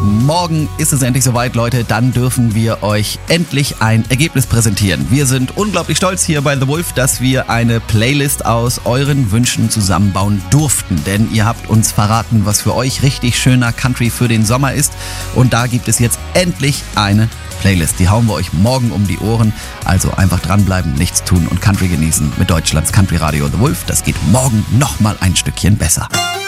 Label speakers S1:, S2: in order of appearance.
S1: Morgen ist es endlich soweit, Leute. Dann dürfen wir euch endlich ein Ergebnis präsentieren. Wir sind unglaublich stolz hier bei The Wolf, dass wir eine Playlist aus euren Wünschen zusammenbauen durften. Denn ihr habt uns verraten, was für euch richtig schöner Country für den Sommer ist. Und da gibt es jetzt endlich eine Playlist. Die hauen wir euch morgen um die Ohren. Also einfach dranbleiben, nichts tun und Country genießen mit Deutschlands Country Radio The Wolf. Das geht morgen nochmal ein Stückchen besser.